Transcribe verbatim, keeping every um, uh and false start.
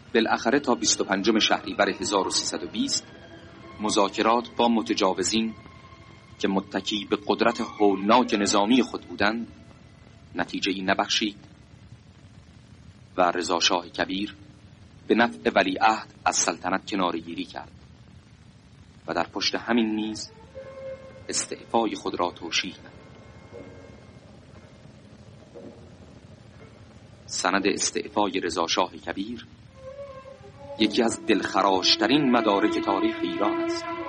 بالاخره تا بیست و پنجم شهریور هزار و سیصد و بیست مذاکرات با متجاوزین که متکی به قدرت هولناک نظامی خود بودند نتیجه‌ای نبخشید و رضا شاه کبیر به نفع ولیعهد از سلطنت کناره‌گیری کرد و در پشت همین میز استعفای خود را توشیح نمود. سند استعفای رضا شاه کبیر یکی از دلخراشترین مدارک تاریخ ایران است.